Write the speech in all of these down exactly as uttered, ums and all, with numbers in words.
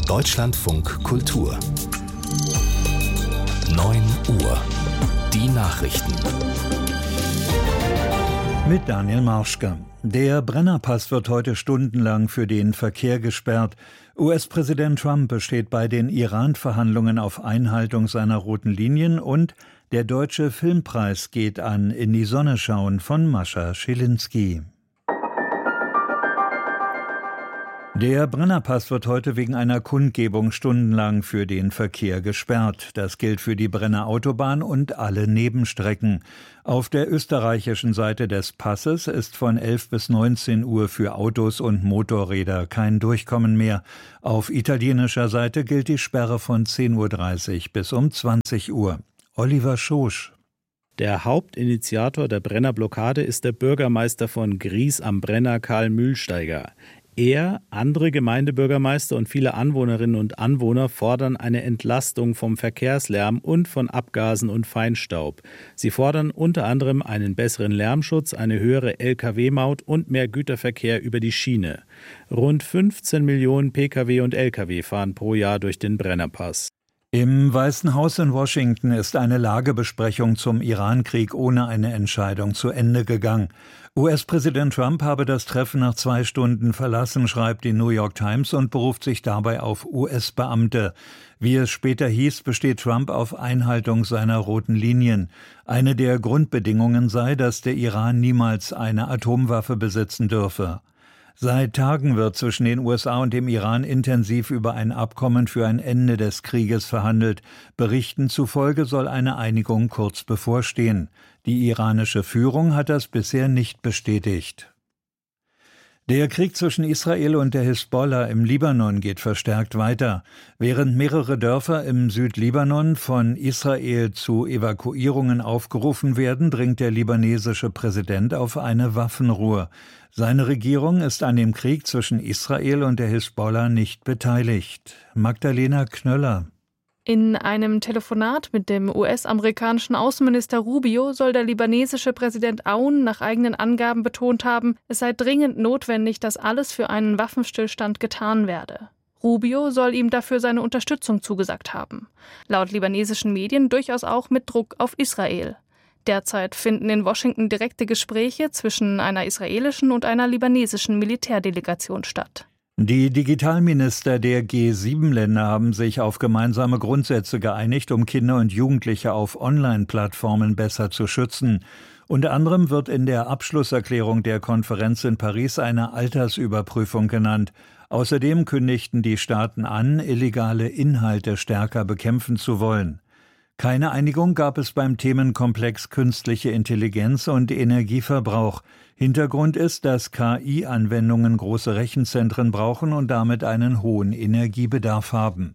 Deutschlandfunk Kultur. neun Uhr. Die Nachrichten. Mit Daniel Marschke. Der Brennerpass wird heute stundenlang für den Verkehr gesperrt. U S-Präsident Trump besteht bei den Iran-Verhandlungen auf Einhaltung seiner roten Linien und der Deutsche Filmpreis geht an In die Sonne schauen von Mascha Schilinski. Der Brennerpass wird heute wegen einer Kundgebung stundenlang für den Verkehr gesperrt. Das gilt für die Brenner Autobahn und alle Nebenstrecken. Auf der österreichischen Seite des Passes ist von elf bis neunzehn Uhr für Autos und Motorräder kein Durchkommen mehr. Auf italienischer Seite gilt die Sperre von zehn Uhr dreißig bis um zwanzig Uhr. Oliver Schosch. Der Hauptinitiator der Brennerblockade ist der Bürgermeister von Gries am Brenner, Karl Mühlsteiger. Er, andere Gemeindebürgermeister und viele Anwohnerinnen und Anwohner fordern eine Entlastung vom Verkehrslärm und von Abgasen und Feinstaub. Sie fordern unter anderem einen besseren Lärmschutz, eine höhere L K W-Maut und mehr Güterverkehr über die Schiene. Rund fünfzehn Millionen P K W und L K W fahren pro Jahr durch den Brennerpass. Im Weißen Haus in Washington ist eine Lagebesprechung zum Iran-Krieg ohne eine Entscheidung zu Ende gegangen. U S-Präsident Trump habe das Treffen nach zwei Stunden verlassen, schreibt die New York Times und beruft sich dabei auf U S-Beamte. Wie es später hieß, besteht Trump auf Einhaltung seiner roten Linien. Eine der Grundbedingungen sei, dass der Iran niemals eine Atomwaffe besitzen dürfe. Seit Tagen wird zwischen den U S A und dem Iran intensiv über ein Abkommen für ein Ende des Krieges verhandelt. Berichten zufolge soll eine Einigung kurz bevorstehen. Die iranische Führung hat das bisher nicht bestätigt. Der Krieg zwischen Israel und der Hisbollah im Libanon geht verstärkt weiter. Während mehrere Dörfer im Südlibanon von Israel zu Evakuierungen aufgerufen werden, dringt der libanesische Präsident auf eine Waffenruhe. Seine Regierung ist an dem Krieg zwischen Israel und der Hisbollah nicht beteiligt. Magdalena Knöller. In einem Telefonat mit dem U S-amerikanischen Außenminister Rubio soll der libanesische Präsident Aoun nach eigenen Angaben betont haben, es sei dringend notwendig, dass alles für einen Waffenstillstand getan werde. Rubio soll ihm dafür seine Unterstützung zugesagt haben. Laut libanesischen Medien durchaus auch mit Druck auf Israel. Derzeit finden in Washington direkte Gespräche zwischen einer israelischen und einer libanesischen Militärdelegation statt. Die Digitalminister der G sieben Länder haben sich auf gemeinsame Grundsätze geeinigt, um Kinder und Jugendliche auf Online-Plattformen besser zu schützen. Unter anderem wird in der Abschlusserklärung der Konferenz in Paris eine Altersüberprüfung genannt. Außerdem kündigten die Staaten an, illegale Inhalte stärker bekämpfen zu wollen. Keine Einigung gab es beim Themenkomplex künstliche Intelligenz und Energieverbrauch. Hintergrund ist, dass K I-Anwendungen große Rechenzentren brauchen und damit einen hohen Energiebedarf haben.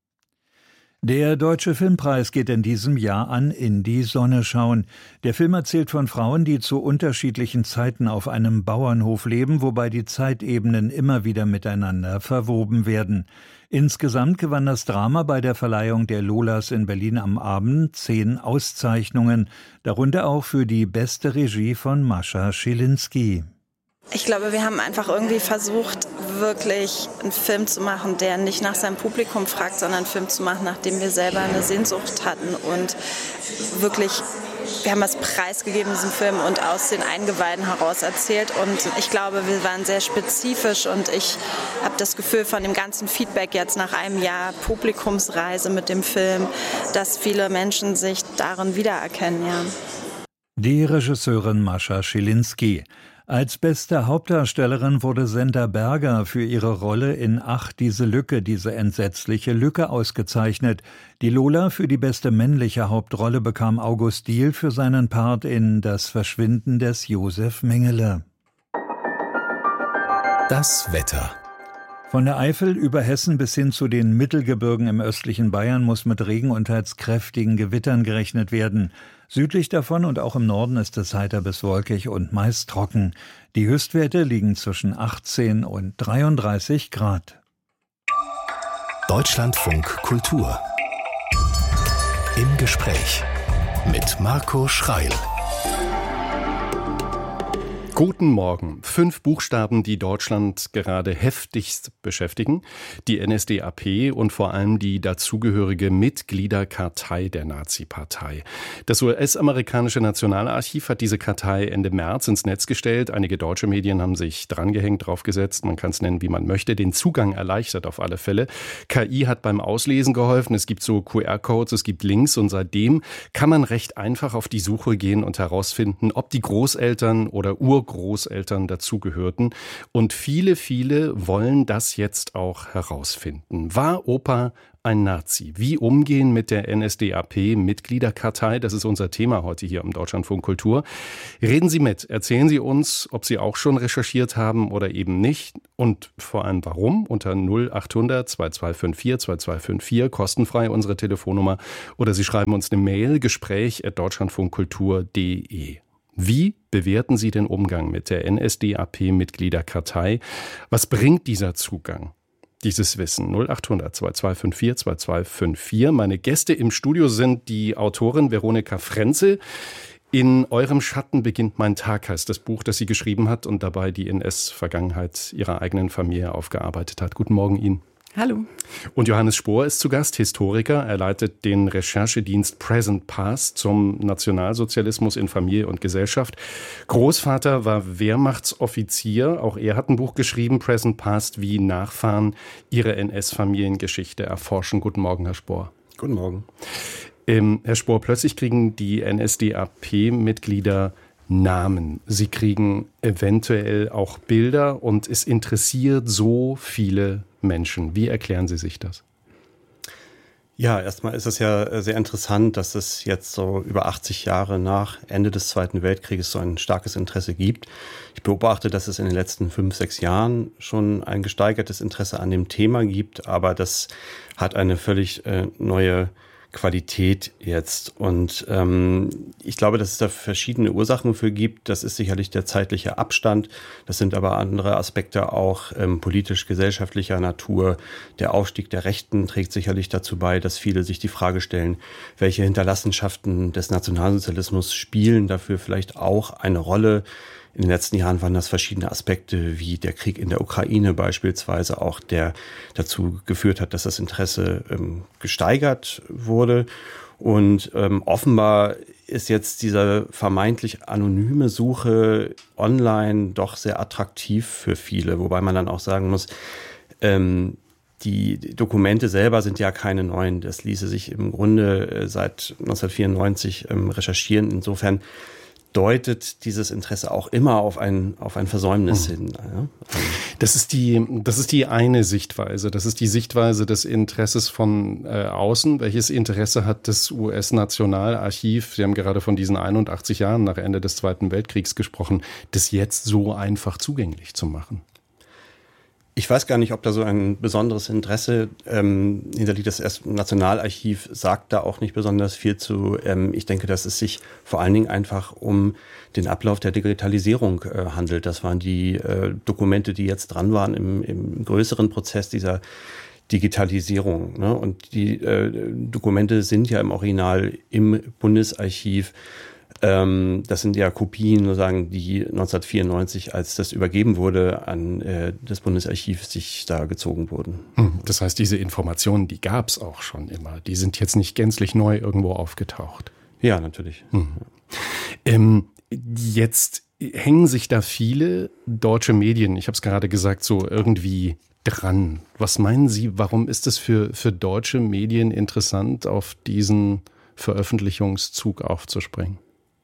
Der Deutsche Filmpreis geht in diesem Jahr an In die Sonne schauen. Der Film erzählt von Frauen, die zu unterschiedlichen Zeiten auf einem Bauernhof leben, wobei die Zeitebenen immer wieder miteinander verwoben werden. Insgesamt gewann das Drama bei der Verleihung der Lolas in Berlin am Abend zehn Auszeichnungen, darunter auch für die beste Regie von Mascha Schilinski. Ich glaube, wir haben einfach irgendwie versucht, wirklich einen Film zu machen, der nicht nach seinem Publikum fragt, sondern einen Film zu machen, nach dem wir selber eine Sehnsucht hatten und wirklich, wir haben das preisgegeben, diesen Film, und aus den Eingeweiden heraus erzählt, und ich glaube, wir waren sehr spezifisch, und ich habe das Gefühl von dem ganzen Feedback jetzt nach einem Jahr Publikumsreise mit dem Film, dass viele Menschen sich darin wiedererkennen, ja. Die Regisseurin Mascha Schilinski. Als beste Hauptdarstellerin wurde Senta Berger für ihre Rolle in Ach, diese Lücke, diese entsetzliche Lücke ausgezeichnet. Die Lola für die beste männliche Hauptrolle bekam August Diehl für seinen Part in Das Verschwinden des Josef Mengele. Das Wetter. Von der Eifel über Hessen bis hin zu den Mittelgebirgen im östlichen Bayern muss mit Regen und teils kräftigen Gewittern gerechnet werden. Südlich davon und auch im Norden ist es heiter bis wolkig und meist trocken. Die Höchstwerte liegen zwischen achtzehn und dreiunddreißig Grad. Deutschlandfunk Kultur. Im Gespräch mit Marco Schreil. Guten Morgen. Fünf Buchstaben, die Deutschland gerade heftigst beschäftigen. Die N S D A P und vor allem die dazugehörige Mitgliederkartei der Nazi-Partei. Das U S-amerikanische Nationalarchiv hat diese Kartei Ende März ins Netz gestellt. Einige deutsche Medien haben sich drangehängt, draufgesetzt. Man kann es nennen, wie man möchte. Den Zugang erleichtert auf alle Fälle. K I hat beim Auslesen geholfen. Es gibt so Q R-Codes, es gibt Links und seitdem kann man recht einfach auf die Suche gehen und herausfinden, ob die Großeltern oder Urgroßeltern Großeltern dazugehörten. Und viele, viele wollen das jetzt auch herausfinden. War Opa ein Nazi? Wie umgehen mit der N S D A P-Mitgliederkartei? Das ist unser Thema heute hier im Deutschlandfunk Kultur. Reden Sie mit. Erzählen Sie uns, ob Sie auch schon recherchiert haben oder eben nicht. Und vor allem warum? Unter null acht hundert zwei zwei fünf vier zwei zwei fünf vier, kostenfrei unsere Telefonnummer. Oder Sie schreiben uns eine Mail, gespräch at deutschlandfunkkultur punkt de. Wie bewerten Sie den Umgang mit der N S D A P-Mitgliederkartei? Was bringt dieser Zugang, dieses Wissen? null acht hundert zwei zwei fünf vier zwei zwei fünf vier. Meine Gäste im Studio sind die Autorin Veronika Frenzel. In eurem Schatten beginnt mein Tag heißt das Buch, das sie geschrieben hat und dabei die N S-Vergangenheit ihrer eigenen Familie aufgearbeitet hat. Guten Morgen Ihnen. Hallo. Und Johannes Spohr ist zu Gast, Historiker. Er leitet den Recherchedienst Present Past zum Nationalsozialismus in Familie und Gesellschaft. Großvater war Wehrmachtsoffizier. Auch er hat ein Buch geschrieben, Present Past, wie Nachfahren ihre N S-Familiengeschichte erforschen. Guten Morgen, Herr Spohr. Guten Morgen. Ähm, Herr Spohr, plötzlich kriegen die N S D A P-Mitglieder Namen. Sie kriegen eventuell auch Bilder und es interessiert so viele Menschen. Wie erklären Sie sich das? Ja, erstmal ist es ja sehr interessant, dass es jetzt so über achtzig Jahre nach Ende des Zweiten Weltkrieges so ein starkes Interesse gibt. Ich beobachte, dass es in den letzten fünf, sechs Jahren schon ein gesteigertes Interesse an dem Thema gibt, aber das hat eine völlig äh, neue Qualität jetzt. Und ähm, ich glaube, dass es da verschiedene Ursachen für gibt. Das ist sicherlich der zeitliche Abstand. Das sind aber andere Aspekte auch ähm, politisch-gesellschaftlicher Natur. Der Aufstieg der Rechten trägt sicherlich dazu bei, dass viele sich die Frage stellen, welche Hinterlassenschaften des Nationalsozialismus spielen dafür vielleicht auch eine Rolle. In den letzten Jahren waren das verschiedene Aspekte, wie der Krieg in der Ukraine beispielsweise auch, der dazu geführt hat, dass das Interesse ähm, gesteigert wurde. Und ähm, offenbar ist jetzt diese vermeintlich anonyme Suche online doch sehr attraktiv für viele, wobei man dann auch sagen muss, ähm, die Dokumente selber sind ja keine neuen. Das ließe sich im Grunde äh, seit neunzehnhundertvierundneunzig ähm, recherchieren. Insofern deutet dieses Interesse auch immer auf ein, auf ein Versäumnis mhm. hin. Ja? Das ist die, das ist die eine Sichtweise. Das ist die Sichtweise des Interesses von äh, außen. Welches Interesse hat das U S-Nationalarchiv? Sie haben gerade von diesen einundachtzig Jahren nach Ende des Zweiten Weltkriegs gesprochen, das jetzt so einfach zugänglich zu machen. Ich weiß gar nicht, ob da so ein besonderes Interesse ähm, hinterliegt. Das Nationalarchiv sagt da auch nicht besonders viel zu. Ähm, ich denke, dass es sich vor allen Dingen einfach um den Ablauf der Digitalisierung äh, handelt. Das waren die äh, Dokumente, die jetzt dran waren im, im größeren Prozess dieser Digitalisierung. Ne? Und die äh, Dokumente sind ja im Original im Bundesarchiv. Ähm, das sind ja Kopien, sozusagen, die neunzehnhundertvierundneunzig, als das übergeben wurde an äh, das Bundesarchiv, sich da gezogen wurden. Das heißt, diese Informationen, die gab es auch schon immer. Die sind jetzt nicht gänzlich neu irgendwo aufgetaucht. Ja, natürlich. Hm. Ähm, jetzt hängen sich da viele deutsche Medien, ich habe es gerade gesagt, so irgendwie dran. Was meinen Sie, warum ist es für, für deutsche Medien interessant, auf diesen Veröffentlichungszug aufzuspringen?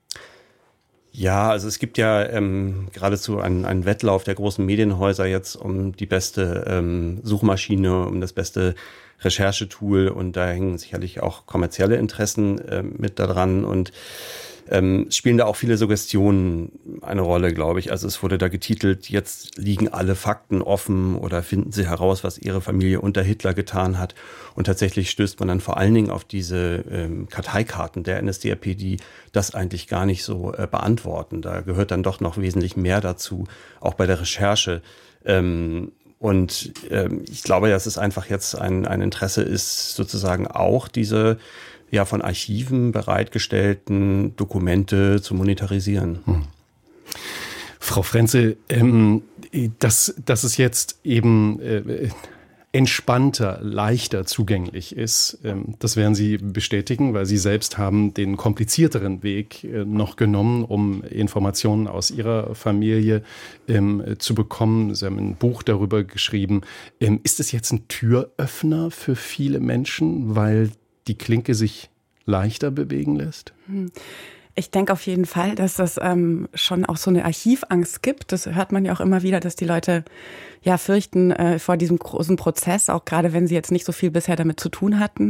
Ja, also es gibt ja ähm, geradezu einen, einen Wettlauf der großen Medienhäuser jetzt um die beste ähm, Suchmaschine, um das beste Recherchetool, und da hängen sicherlich auch kommerzielle Interessen äh, mit daran und ähm, spielen da auch viele Suggestionen eine Rolle, glaube ich. Also es wurde da getitelt, jetzt liegen alle Fakten offen oder finden Sie heraus, was Ihre Familie unter Hitler getan hat. Und tatsächlich stößt man dann vor allen Dingen auf diese ähm, Karteikarten der N S D A P, die das eigentlich gar nicht so äh, beantworten. Da gehört dann doch noch wesentlich mehr dazu, auch bei der Recherche. Ähm, und ähm, ich glaube, dass es einfach jetzt ein, ein Interesse ist, sozusagen auch diese ja von Archiven bereitgestellten Dokumente zu monetarisieren. Hm. Frau Frenzel, ähm, dass, dass es jetzt eben äh, entspannter, leichter zugänglich ist, ähm, das werden Sie bestätigen, weil Sie selbst haben den komplizierteren Weg äh, noch genommen, um Informationen aus Ihrer Familie ähm, zu bekommen. Sie haben ein Buch darüber geschrieben. Ähm, ist es jetzt ein Türöffner für viele Menschen, weil die Klinke sich leichter bewegen lässt? Hm. Ich denke auf jeden Fall, dass das ähm, schon auch so eine Archivangst gibt. Das hört man ja auch immer wieder, dass die Leute ja fürchten äh, vor diesem großen Prozess, auch gerade wenn sie jetzt nicht so viel bisher damit zu tun hatten.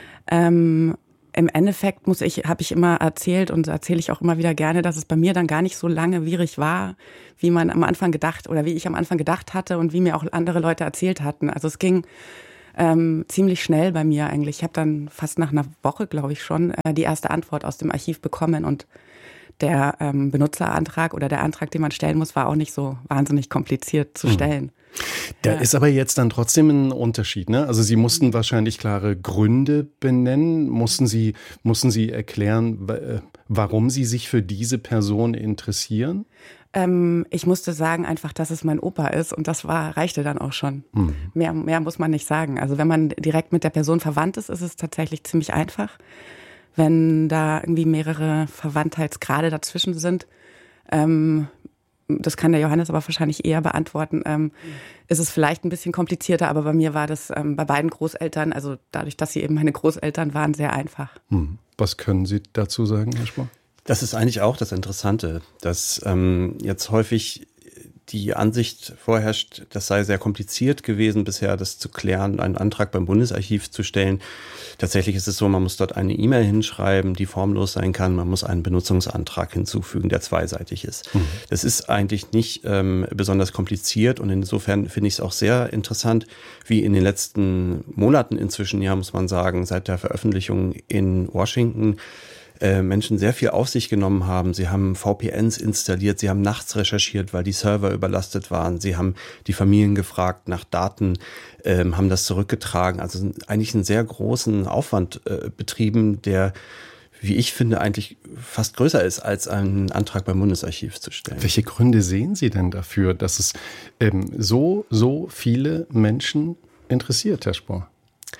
Ähm, Im Endeffekt muss ich, habe ich immer erzählt und erzähle ich auch immer wieder gerne, dass es bei mir dann gar nicht so langwierig war, wie man am Anfang gedacht oder wie ich am Anfang gedacht hatte und wie mir auch andere Leute erzählt hatten. Also es ging Ähm, ziemlich schnell bei mir eigentlich. Ich habe dann fast nach einer Woche, glaube ich schon, äh, die erste Antwort aus dem Archiv bekommen und der ähm, Benutzerantrag oder der Antrag, den man stellen muss, war auch nicht so wahnsinnig kompliziert zu stellen. Da ja. ist aber jetzt dann trotzdem ein Unterschied, ne? Also Sie mussten wahrscheinlich klare Gründe benennen. Mussten Sie, mussten Sie erklären, warum Sie sich für diese Person interessieren? Ähm, ich musste sagen einfach, dass es mein Opa ist und das war, reichte dann auch schon. Mhm. Mehr, mehr muss man nicht sagen. Also wenn man direkt mit der Person verwandt ist, ist es tatsächlich ziemlich einfach. Wenn da irgendwie mehrere Verwandtheitsgrade dazwischen sind, ähm, das kann der Johannes aber wahrscheinlich eher beantworten, ähm, mhm. ist es vielleicht ein bisschen komplizierter, aber bei mir war das ähm, bei beiden Großeltern, also dadurch, dass sie eben meine Großeltern waren, sehr einfach. Mhm. Was können Sie dazu sagen, Herr Spohr? Das ist eigentlich auch das Interessante, dass ähm, jetzt häufig die Ansicht vorherrscht, das sei sehr kompliziert gewesen, bisher das zu klären, einen Antrag beim Bundesarchiv zu stellen. Tatsächlich ist es so, man muss dort eine E-Mail hinschreiben, die formlos sein kann. Man muss einen Benutzungsantrag hinzufügen, der zweiseitig ist. Mhm. Das ist eigentlich nicht ähm, besonders kompliziert und insofern finde ich es auch sehr interessant, wie in den letzten Monaten inzwischen, ja, muss man sagen, seit der Veröffentlichung in Washington, Menschen sehr viel auf sich genommen haben. Sie haben V P Ns installiert, sie haben nachts recherchiert, weil die Server überlastet waren. Sie haben die Familien gefragt nach Daten, ähm, haben das zurückgetragen. Also eigentlich einen sehr großen Aufwand äh, betrieben, der, wie ich finde, eigentlich fast größer ist, als einen Antrag beim Bundesarchiv zu stellen. Welche Gründe sehen Sie denn dafür, dass es ähm, so, so viele Menschen interessiert, Herr Spohr?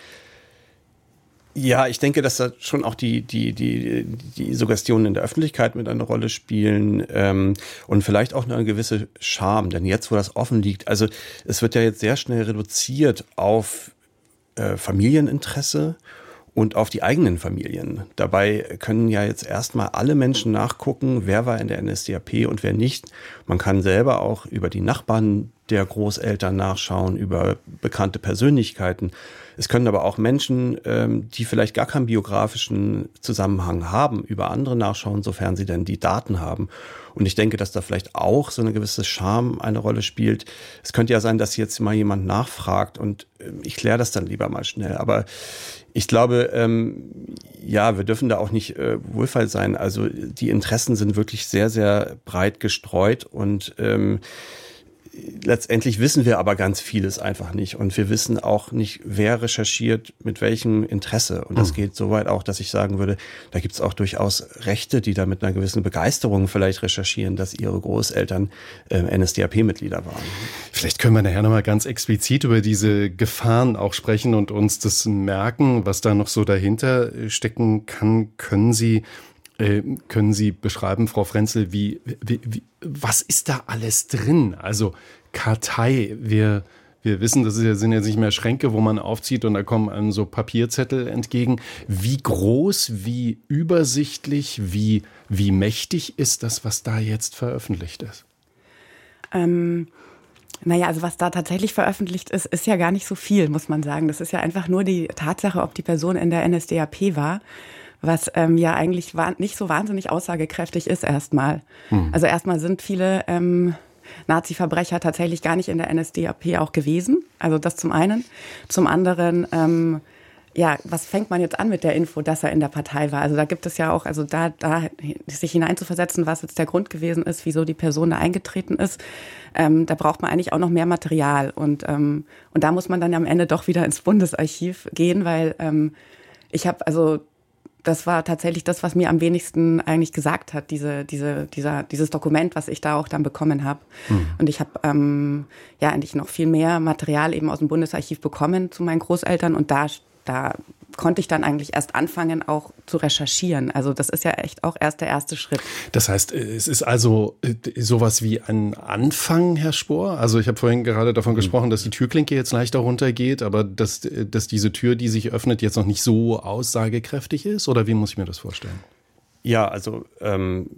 Ja, ich denke, dass da schon auch die die die die Suggestionen in der Öffentlichkeit mit einer Rolle spielen ähm, und vielleicht auch eine gewisse Scham, denn jetzt, wo das offen liegt, also es wird ja jetzt sehr schnell reduziert auf äh, Familieninteresse und auf die eigenen Familien. Dabei können ja jetzt erstmal alle Menschen nachgucken, wer war in der N S D A P und wer nicht. Man kann selber auch über die Nachbarn der Großeltern nachschauen, über bekannte Persönlichkeiten. Es können aber auch Menschen, ähm, die vielleicht gar keinen biografischen Zusammenhang haben, über andere nachschauen, sofern sie denn die Daten haben. Und ich denke, dass da vielleicht auch so eine gewisse Scham eine Rolle spielt. Es könnte ja sein, dass jetzt mal jemand nachfragt und äh, ich kläre das dann lieber mal schnell. Aber ich glaube, ähm, ja, wir dürfen da auch nicht äh, wohlfeil sein. Also die Interessen sind wirklich sehr, sehr breit gestreut und ähm, letztendlich wissen wir aber ganz vieles einfach nicht und wir wissen auch nicht, wer recherchiert mit welchem Interesse. Und das mhm. geht so weit auch, dass ich sagen würde, da gibt es auch durchaus Rechte, die da mit einer gewissen Begeisterung vielleicht recherchieren, dass ihre Großeltern äh, N S D A P-Mitglieder waren. Vielleicht können wir nachher nochmal ganz explizit über diese Gefahren auch sprechen und uns das merken, was da noch so dahinter stecken kann. Können Sie Äh, können Sie beschreiben, Frau Frenzel, wie, wie, wie, was ist da alles drin? Also Kartei, wir, wir wissen, das sind jetzt nicht mehr Schränke, wo man aufzieht und da kommen einem so Papierzettel entgegen. Wie groß, wie übersichtlich, wie, wie mächtig ist das, was da jetzt veröffentlicht ist? Ähm... Naja, also was da tatsächlich veröffentlicht ist, ist ja gar nicht so viel, muss man sagen. Das ist ja einfach nur die Tatsache, ob die Person in der N S D A P war, was ähm, ja eigentlich nicht so wahnsinnig aussagekräftig ist erstmal. Hm. Also erstmal sind viele ähm, Nazi-Verbrecher tatsächlich gar nicht in der N S D A P auch gewesen. Also das zum einen. Zum anderen, ähm, ja, was fängt man jetzt an mit der Info, dass er in der Partei war? Also da gibt es ja auch, also da, da sich hineinzuversetzen, was jetzt der Grund gewesen ist, wieso die Person da eingetreten ist, ähm, da braucht man eigentlich auch noch mehr Material. Und, ähm, und da muss man dann am Ende doch wieder ins Bundesarchiv gehen, weil ähm, ich habe also das war tatsächlich das, was mir am wenigsten eigentlich gesagt hat, diese, diese, dieser, dieses Dokument, was ich da auch dann bekommen habe. Mhm. Und ich habe ähm, ja eigentlich noch viel mehr Material eben aus dem Bundesarchiv bekommen zu meinen Großeltern und da, da konnte ich dann eigentlich erst anfangen, auch zu recherchieren. Also das ist ja echt auch erst der erste Schritt. Das heißt, es ist also sowas wie ein Anfang, Herr Spohr? Also ich habe vorhin gerade davon gesprochen, dass die Türklinke jetzt leichter runtergeht, aber dass, dass diese Tür, die sich öffnet, jetzt noch nicht so aussagekräftig ist? Oder wie muss ich mir das vorstellen? Ja, also ähm,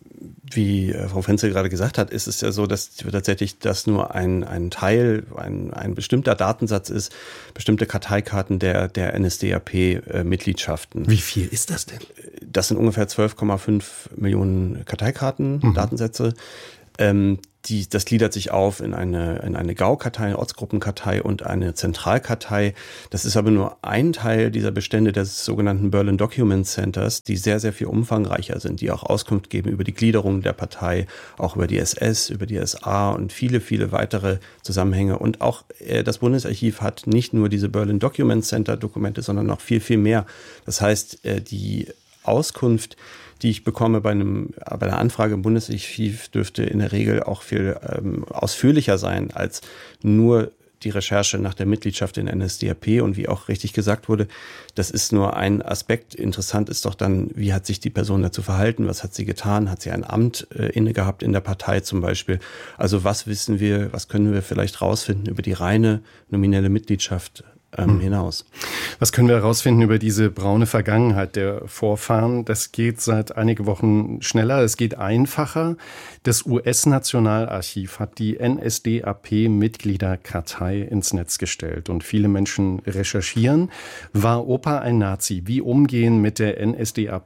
wie Frau Frenzel gerade gesagt hat, ist es ja so, dass tatsächlich das nur ein, ein Teil, ein, ein bestimmter Datensatz ist, bestimmte Karteikarten der, der N S D A P-Mitgliedschaften. Wie viel ist das denn? Das sind ungefähr zwölf Komma fünf Millionen Karteikarten, mhm. Datensätze. Ähm, die, das gliedert sich auf in eine, in eine Gaukartei, eine Ortsgruppenkartei und eine Zentralkartei. Das ist aber nur ein Teil dieser Bestände des sogenannten Berlin Document Centers, die sehr, sehr viel umfangreicher sind, die auch Auskunft geben über die Gliederung der Partei, auch über die S S, über die S A und viele, viele weitere Zusammenhänge. Und auch äh, das Bundesarchiv hat nicht nur diese Berlin Document Center Dokumente, sondern noch viel, viel mehr. Das heißt, äh, die Auskunft, die ich bekomme bei einem bei einer Anfrage im Bundesarchiv, dürfte in der Regel auch viel ähm, ausführlicher sein als nur die Recherche nach der Mitgliedschaft in N S D A P. Und wie auch richtig gesagt wurde, das ist nur ein Aspekt. Interessant ist doch dann, wie hat sich die Person dazu verhalten, was hat sie getan, hat sie ein Amt äh, inne gehabt in der Partei zum Beispiel. Also was wissen wir, was können wir vielleicht rausfinden über die reine nominelle Mitgliedschaft Ähm, hinaus. Was können wir herausfinden über diese braune Vergangenheit der Vorfahren? Das geht seit einigen Wochen schneller, es geht einfacher. Das U S-Nationalarchiv hat die N S D A P-Mitgliederkartei ins Netz gestellt und viele Menschen recherchieren. War Opa ein Nazi? Wie umgehen mit der N S D A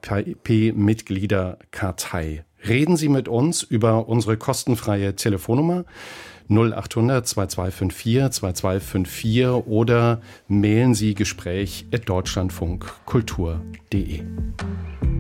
P-Mitgliederkartei? Reden Sie mit uns über unsere kostenfreie Telefonnummer null acht hundert zwei zwei fünf vier zwei zwei fünf vier oder mailen Sie Gespräch at deutschlandfunk kultur punkt de.